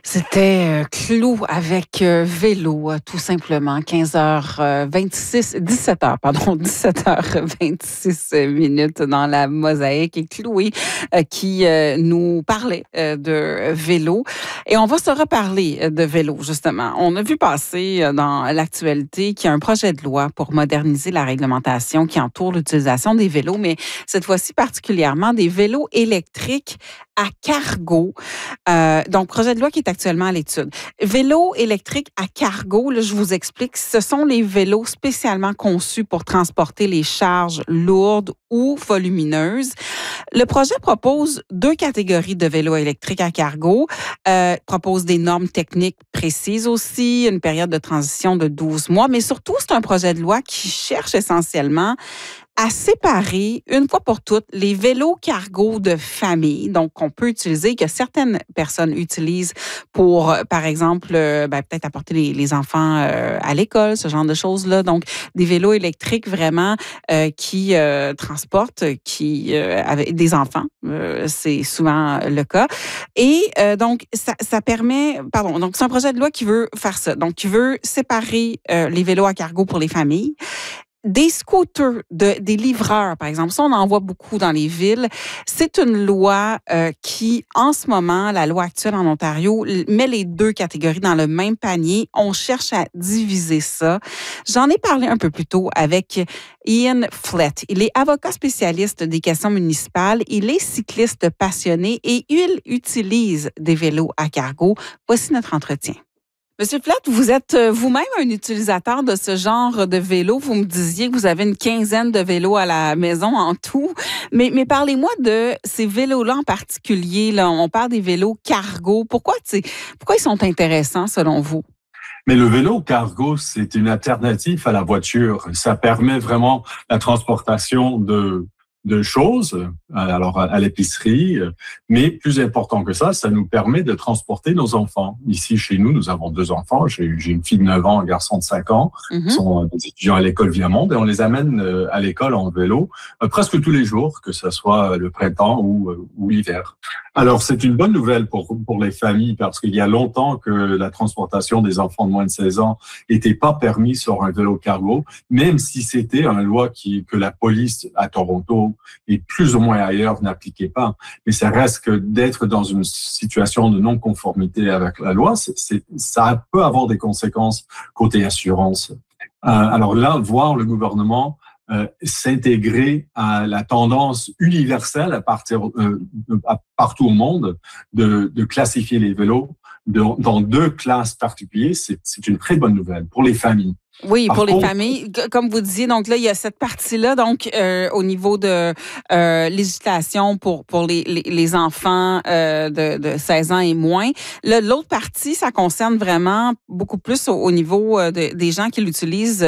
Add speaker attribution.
Speaker 1: C'était Clou avec vélo, tout simplement. 15h26, 17h, pardon, 17h26 minutes dans la mosaïque. Et Chloé qui nous parlait de vélo. Et on va se reparler de vélo, justement. On a vu passer dans l'actualité qu'il y a un projet de loi pour moderniser la réglementation qui entoure l'utilisation des vélos, mais cette fois-ci particulièrement des vélos électriques à cargo. Donc, projet de loi qui est actuellement à l'étude. Vélos électriques à cargo, là, je vous explique, ce sont les vélos spécialement conçus pour transporter les charges lourdes ou volumineuses. Le projet propose deux catégories de vélos électriques à cargo, propose des normes techniques précises aussi, une période de transition de 12 mois, mais surtout, c'est un projet de loi qui cherche essentiellement à séparer, une fois pour toutes, les vélos cargo de famille, donc qu'on peut utiliser, que certaines personnes utilisent pour, par exemple, peut-être apporter les enfants à l'école, ce genre de choses-là. Donc, des vélos électriques vraiment qui transportent, avec des enfants, c'est souvent le cas. Et donc, ça permet, donc c'est un projet de loi qui veut faire ça. Donc, qui veut séparer les vélos à cargo pour les familles. Des scooters, des livreurs, par exemple, ça, on en voit beaucoup dans les villes. C'est une loi qui, en ce moment, la loi actuelle en Ontario, met les deux catégories dans le même panier. On cherche à diviser ça. J'en ai parlé un peu plus tôt avec Ian Flett. Il est avocat spécialiste des questions municipales. Il est cycliste passionné et il utilise des vélos à cargo. Voici notre entretien. Monsieur Flett, vous êtes vous-même un utilisateur de ce genre de vélo. Vous me disiez que vous avez une quinzaine de vélos à la maison en tout. Mais parlez-moi de ces vélos-là en particulier. Là, on parle des vélos cargo. Pourquoi ils sont intéressants selon vous?
Speaker 2: Mais le vélo cargo, c'est une alternative à la voiture. Ça permet vraiment la transportation de choses, alors à l'épicerie, mais plus important que ça nous permet de transporter nos enfants. Ici, chez nous avons 2 enfants. J'ai une fille de 9 ans, un garçon de 5 ans. Ils sont des étudiants à l'école Viamonde et on les amène à l'école en vélo presque tous les jours, que ce soit le printemps ou l'hiver. Alors, c'est une bonne nouvelle pour les familles parce qu'il y a longtemps que la transportation des enfants de moins de 16 ans n'était pas permise sur un vélo cargo, même si c'était une loi que la police à Toronto et plus ou moins ailleurs n'appliquait pas. Mais ça reste que d'être dans une situation de non-conformité avec la loi, ça peut avoir des conséquences côté assurance. Alors là, voir le gouvernement s'intégrer à la tendance universelle partout au monde de classifier les vélos dans 2 classes particulières, c'est une très bonne nouvelle pour les familles.
Speaker 1: Oui, pour les familles, comme vous disiez, donc là, il y a cette partie-là, donc au niveau de législation pour les enfants de 16 ans et moins. L'autre partie, ça concerne vraiment beaucoup plus au niveau des gens qui l'utilisent